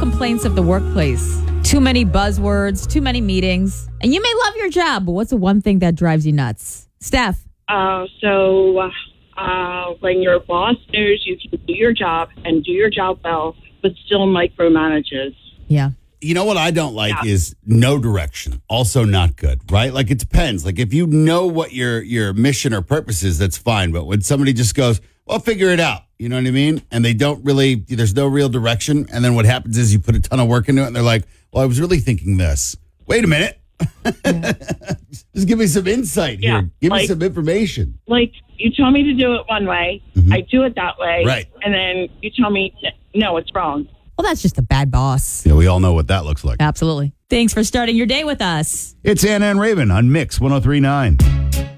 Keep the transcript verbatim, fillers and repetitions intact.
complaints of the workplace. Too many buzzwords, too many meetings. And you may love your job, but what's the one thing that drives you nuts? Steph. Uh, so uh, when your boss knows you can do your job and do your job well, but still micromanages. Yeah. You know what I don't like Yeah. is no direction. Also not good, right? Like it depends. Like if you know what your your mission or purpose is, that's fine. But when somebody just goes, well, figure it out. You know what I mean? And they don't really, there's no real direction. And then what happens is you put a ton of work into it and they're like, well, I was really thinking this. Wait a minute. Yeah. Just give me some insight Yeah, here. Give me like- some information. Like, you tell me to do it one way, Mhm. I do it that way, Right. and then you tell me, no, it's wrong. Well, that's just a bad boss. Yeah, we all know what that looks like. Absolutely. Thanks for starting your day with us. It's Anna and Raven on Mix one oh three point nine.